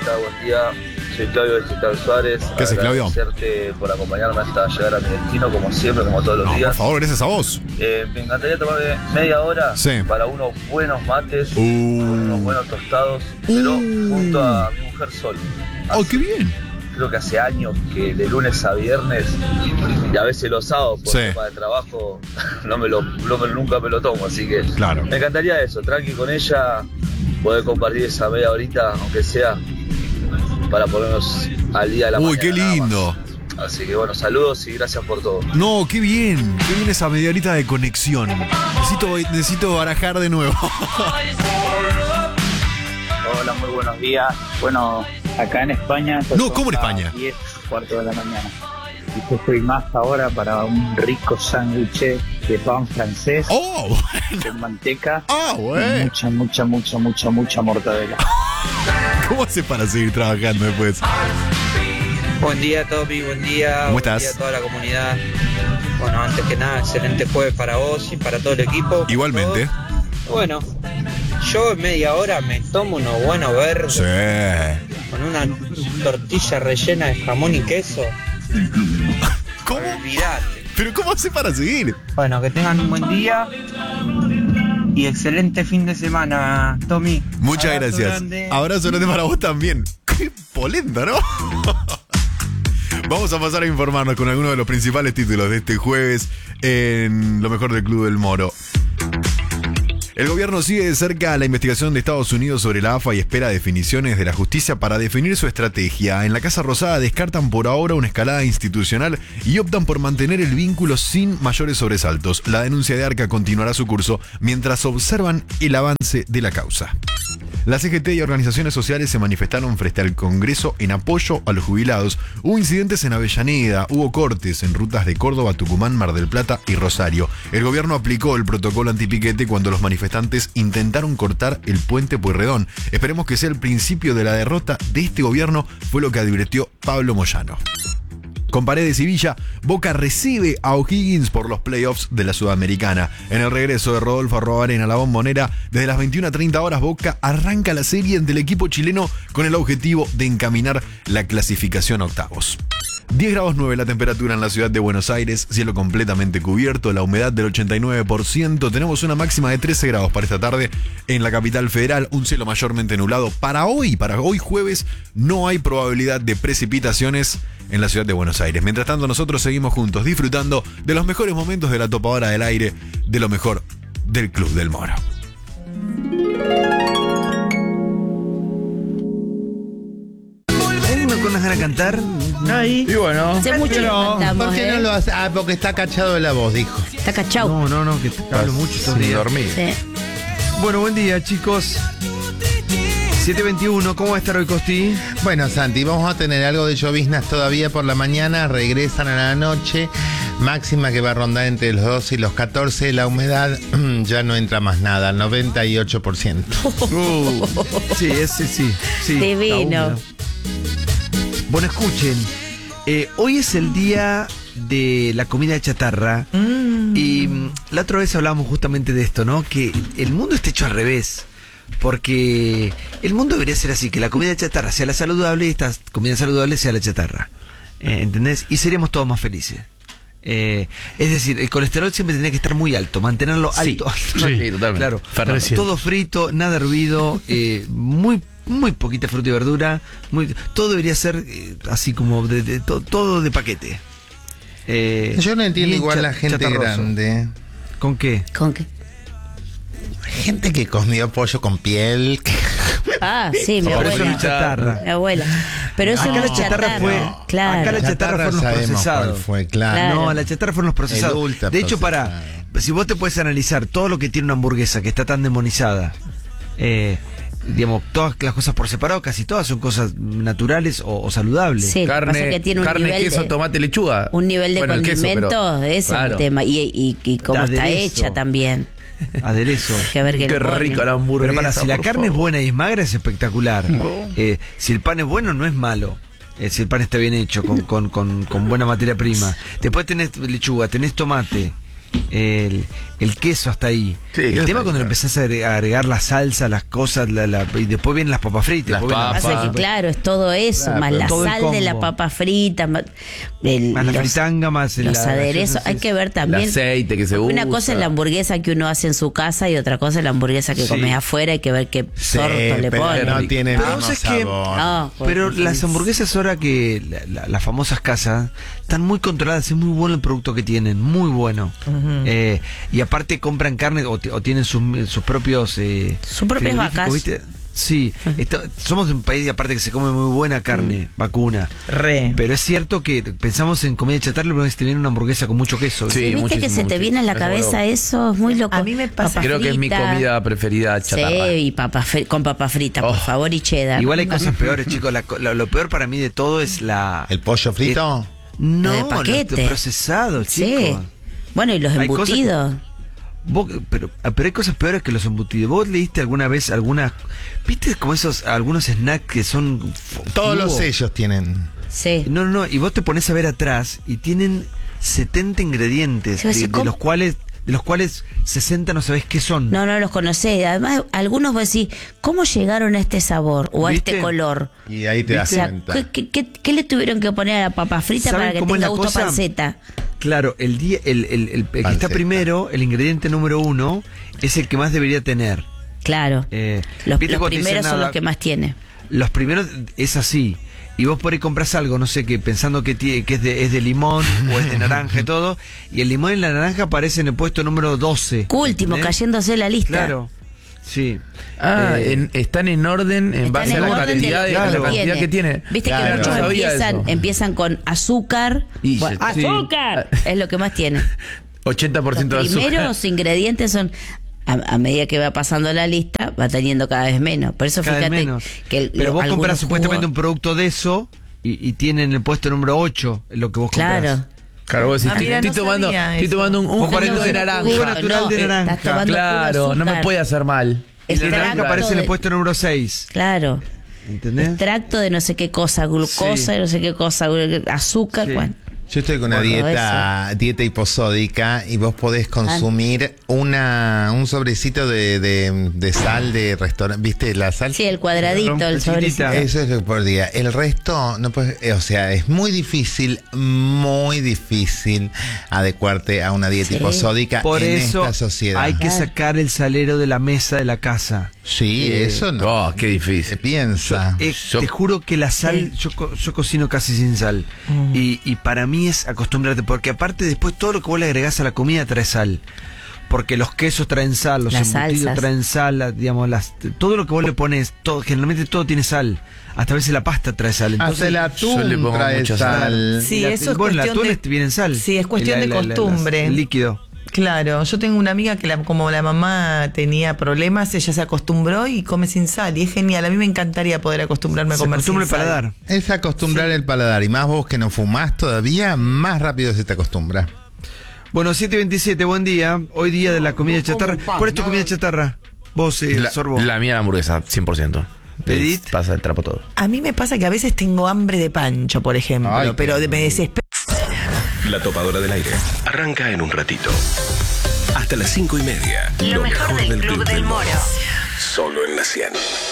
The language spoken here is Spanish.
tal? Buen día. Soy Claudio de Cristal Suárez. ¿Qué haces, Claudio? Agradecerte por acompañarme hasta llegar a mi destino, como siempre, como todos los días. Por favor, gracias a vos. Me encantaría tomarme media hora para unos buenos mates, unos buenos tostados, pero junto a mi mujer Sol. ¡Qué bien! Creo que hace años que de lunes a viernes y a veces los sábados por tema de trabajo nunca me lo tomo, así que me encantaría eso, tranqui con ella, poder compartir esa media horita, aunque sea, para ponernos al día de la mañana. ¡Uy, qué lindo! Así que bueno, saludos y gracias por todo. No, qué bien esa media horita de conexión. Necesito barajar de nuevo. Hola, muy buenos días. Bueno, acá en España... No, ¿cómo en España? 10:15 de la mañana. Y yo estoy más ahora para un rico sándwich de pan francés con manteca y mucha mortadela. ¿Cómo haces para seguir trabajando después? Buen día, Topi, buen día. ¿Cómo estás? Buen día a toda la comunidad. Bueno, antes que nada, excelente jueves para vos y para todo el equipo. Igualmente. Bueno, yo en media hora me tomo unos buenos verdes. Sí. Con una tortilla rellena de jamón y queso. ¿Cómo? Olvidate. ¿Pero cómo hace para seguir? Bueno, que tengan un buen día y excelente fin de semana, Tommy. Muchas gracias. Grande. Abrazo grande para vos también. Qué polenta, ¿no? Vamos a pasar a informarnos con algunos de los principales títulos de este jueves en lo mejor del Club del Moro. El gobierno sigue de cerca la investigación de Estados Unidos sobre la AFA y espera definiciones de la justicia para definir su estrategia. En la Casa Rosada descartan por ahora una escalada institucional y optan por mantener el vínculo sin mayores sobresaltos. La denuncia de Arca continuará su curso mientras observan el avance de la causa. La CGT y organizaciones sociales se manifestaron frente al Congreso en apoyo a los jubilados. Hubo incidentes en Avellaneda, hubo cortes en rutas de Córdoba, Tucumán, Mar del Plata y Rosario. El gobierno aplicó el protocolo antipiquete cuando los manifestantes intentaron cortar el puente Pueyrredón. Esperemos que sea el principio de la derrota de este gobierno, fue lo que advirtió Pablo Moyano. Con Paredes y Villa, Boca recibe a O'Higgins por los playoffs de la Sudamericana. En el regreso de Rodolfo Arrobarena a la Bombonera, desde las 21:30 horas, Boca arranca la serie ante el equipo chileno con el objetivo de encaminar la clasificación a octavos. 10 grados 9 la temperatura en la ciudad de Buenos Aires, cielo completamente cubierto, la humedad del 89%, tenemos una máxima de 13 grados para esta tarde en la capital federal, un cielo mayormente nublado. Para hoy jueves, no hay probabilidad de precipitaciones en la ciudad de Buenos Aires. Mientras tanto, nosotros seguimos juntos disfrutando de los mejores momentos de la topadora del aire, de lo mejor del Club del Moro. ¿Con las ganas de cantar? Ahí. Y bueno. Hace mucho que cantamos, ¿por qué no lo hace? Porque está cachado de la voz, dijo. Está cachado. No, que hablo mucho estos días. Dormir. Sí. Bueno, buen día, chicos. 7:21, ¿cómo va a estar hoy, Costi? Bueno, Santi, vamos a tener algo de lloviznas todavía por la mañana, regresan a la noche, máxima que va a rondar entre los 12 y los 14, la humedad ya no entra más nada, 98%. Sí, ese sí. Divino. Bueno, escuchen, hoy es el día de la comida chatarra y la otra vez hablábamos justamente de esto, ¿no? Que el mundo está hecho al revés. Porque el mundo debería ser así, que la comida chatarra sea la saludable y esta comida saludable sea la chatarra. ¿Entendés? Y seríamos todos más felices. Es decir, el colesterol siempre tendría que estar muy alto, mantenerlo alto. Sí, totalmente. Claro, todo frito, nada hervido, muy poquita fruta y verdura, todo debería ser así como todo de paquete. Yo no entiendo igual la gente chatarroso. grande. ¿Con qué? ¿Con qué? Gente que comió pollo con piel. Ah, sí, mi Por eso abuela. es chatarra. Mi abuela. Pero eso Acá no la es chatarra chatarra. fue. Claro. Acá la chatarra fueron los sabemos procesados. cuál fue, claro. No, la chatarra fueron los procesados. El ultra De hecho, procesado. si vos te puedes analizar todo lo que tiene una hamburguesa que está tan demonizada, digamos, todas las cosas por separado, casi todas son cosas naturales o saludables. Sí, lo que pasa es que tiene un nivel queso, de, tomate, lechuga. un nivel de Bueno, el queso, condimentos, ese es claro. el tema. Y cómo está Aderezo. hecha también. Aderezo. Que ver qué le ponen. rica la hamburguesa. Pero si la por carne es favor. buena y es magra, es espectacular. Si el pan es bueno, no es malo. Si el pan está bien hecho, con buena materia prima. Después tenés lechuga, tenés tomate, el queso hasta ahí. Sí, el tema cuando le empezás a agregar la salsa, las cosas, y después vienen las papas fritas. Las papas. Pasa que claro, es todo eso, Claro, más la todo el sal de la combo. papa frita, más la fritanga, más los aderezos. Hay que ver también. El aceite que se usa. Una cosa es la hamburguesa que uno hace en su casa y otra cosa es la hamburguesa que comes afuera. Hay que ver qué sorto le pero ponen. no tiene el Pero mismo vos sabés que- sabor. No, pues, Pero las hamburguesas ahora que las famosas casas están muy controladas, es muy bueno el producto que tienen, muy bueno. Y aparte compran carne o tienen sus propios Sus propias frigoríficos, vacas. ¿viste? Sí, somos un país aparte que se come muy buena carne vacuna. Pero es cierto que pensamos en comida chatarra, pero te viene una hamburguesa con mucho queso. Sí, ¿Viste muchísimo, que se te viene a la cabeza eso? Es muy loco. A mí me pasa. Papa Creo que es mi frita. comida preferida chatarra. Sí, y con papa frita, por favor, y cheddar. Igual hay cosas peores, chicos. Lo peor para mí de todo es ¿El pollo frito? No, de paquete. los procesados, Sí. chicos. Bueno, y los Hay cosas que- embutidos. Pero hay cosas peores que los embutidos. ¿Vos leíste alguna vez viste como algunos snacks que son Todos los jugos? sellos tienen. Sí. No, y vos te pones a ver atrás y tienen 70 ingredientes, Sí, de los cuales 60 no sabés qué son. No los conocés. Además, algunos vos decís, ¿cómo llegaron a este sabor o a ¿Viste? este color? Y ahí te O das sea, cuenta. ¿qué le tuvieron que poner a la papa frita ¿Saben para que cómo es tenga la gusto cosa? panceta? Claro, el que está Panceta. primero, el ingrediente número 1, es el que más debería tener. Claro. Los ¿viste cuando te primeros dicen son nada? los que más tiene. Los primeros es así. Y vos por ahí compras algo, no sé qué, pensando que es de limón o es de naranja y todo. Y el limón y la naranja aparecen en el puesto número 12. Último, ¿entendés? cayéndose la lista. Claro. Sí. Están en orden en Están base en a la orden de cantidad, lo de, que la cantidad que tiene. Viste Claro. que muchos No sabía eso. empiezan con azúcar. Y Bueno, sí. ¡azúcar! Es lo que más tiene. 80% de Los azúcar. primeros ingredientes son, a medida que va pasando la lista, va teniendo cada vez menos. Por eso Cada vez fíjate menos. que Pero vos algunos compras supuestamente jugos- un producto de eso y tienen el puesto número 8 lo que vos comprás. Claro. Claro, vos decís, mira, estoy no tomando, sabía estoy eso. tomando un Vos juguito de ponés naranja. jugo natural de naranja. Estás tomando Claro, puro no me azúcar. puede hacer mal. Y la naranja Extracto aparece en el de- puesto número 6. Claro. ¿Entendés? Extracto de no sé qué cosa, glucosa, Sí. de no sé qué cosa, azúcar, Sí. bueno. Yo estoy con una Bueno, dieta hiposódica y vos podés consumir un sobrecito de sal de restaurante. ¿Viste la sal? Sí, el cuadradito, el sobrecito. chiquitita. Eso es lo que por día. El resto, no puedes, o sea, es muy difícil adecuarte a una dieta Sí. hiposódica Por en eso esta sociedad. hay que Claro. sacar el salero de la mesa de la casa. Sí, eso no Oh, qué se difícil. piensa. Te juro que la sal, yo cocino casi sin sal. Y para mí es acostumbrarte, porque aparte después todo lo que vos le agregás a la comida trae sal. Porque los quesos traen sal, los Las embutidos salsas. traen sal, digamos, todo lo que vos le pones, generalmente todo tiene sal. Hasta a veces la pasta trae sal. Entonces, Hasta el yo le atún pongo trae mucha sal. Sí, eso es bueno, el cuestión atún de- viene en sal. Sí, es cuestión de costumbre. El líquido. Claro, yo tengo una amiga que como la mamá tenía problemas, ella se acostumbró y come sin sal. Y es genial, a mí me encantaría poder acostumbrarme a Se comer sin acostumbra el sal. paladar. Es acostumbrar el paladar. Y más vos que no fumás todavía, más rápido se te acostumbra. Bueno, 7:27, buen día. Hoy día de la comida chatarra. ¿Cuál es tu comida chatarra? Vos, Sorbo. La mía la hamburguesa, 100%. ¿Pedit? Pasa el trapo todo. A mí me pasa que a veces tengo hambre de pancho, por ejemplo, Ay, pero me desespero. La topadora del aire. Arranca en un ratito. Hasta las 5:30. Lo mejor del Club del Moro. Solo en la 100.